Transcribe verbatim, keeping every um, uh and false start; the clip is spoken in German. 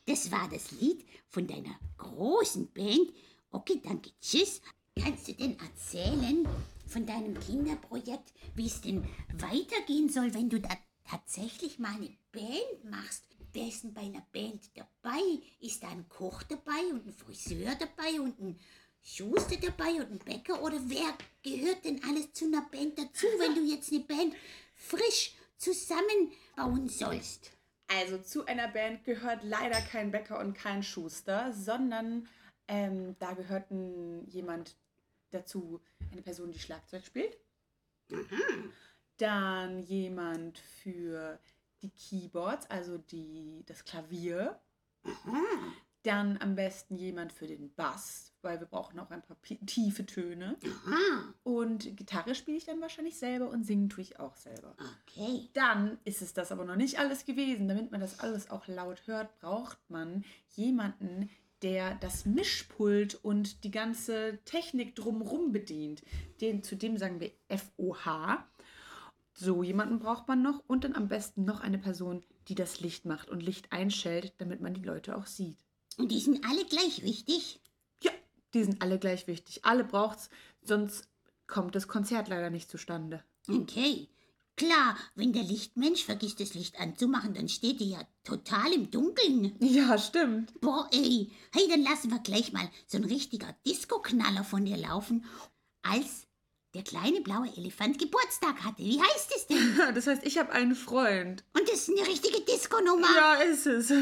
das war das Lied von deiner großen Band. Okay, danke, tschüss. Kannst du denn erzählen von deinem Kinderprojekt, wie es denn weitergehen soll, wenn du da tatsächlich mal eine Band machst? Wer ist denn bei einer Band dabei? Ist da ein Koch dabei und ein Friseur dabei und ein Schuster dabei und ein Bäcker? Oder wer gehört denn alles zu einer Band dazu, wenn du jetzt eine Band frisch zusammenbauen sollst? Also zu einer Band gehört leider kein Bäcker und kein Schuster, sondern ähm, da gehört ein, jemand dazu, eine Person, die Schlagzeug spielt. Aha. Dann jemand für die Keyboards, also die, das Klavier. Aha. Dann am besten jemand für den Bass, weil wir brauchen auch ein paar tiefe Töne. Aha. Und Gitarre spiele ich dann wahrscheinlich selber und singen tue ich auch selber. Okay. Dann ist es das aber noch nicht alles gewesen. Damit man das alles auch laut hört, braucht man jemanden, der das Mischpult und die ganze Technik drumherum bedient. Den, zu dem sagen wir F O H. So jemanden braucht man noch und dann am besten noch eine Person, die das Licht macht und Licht einstellt, damit man die Leute auch sieht. Und die sind alle gleich wichtig? Ja, die sind alle gleich wichtig. Alle braucht's, sonst kommt das Konzert leider nicht zustande. Okay. Klar, wenn der Lichtmensch vergisst, das Licht anzumachen, dann steht ihr ja total im Dunkeln. Ja, stimmt. Boah, ey. Hey, dann lassen wir gleich mal so ein richtiger Disco-Knaller von dir laufen, als der kleine blaue Elefant Geburtstag hatte. Wie heißt es denn? Das heißt, ich habe einen Freund. Und das ist eine richtige Disco-Nummer. Ja, ist es.